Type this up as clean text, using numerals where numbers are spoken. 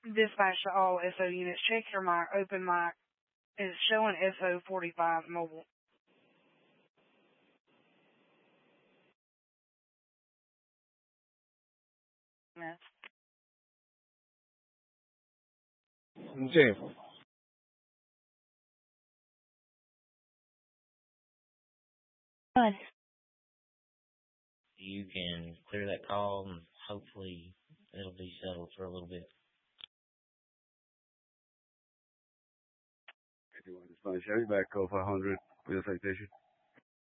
Dispatch to all SO units. Check your mic. Open mic. It's showing SO 45 mobile. Yes. Jim. Good. You can clear that call and hopefully it'll be settled for a little bit. Chevy back 500 with a citation.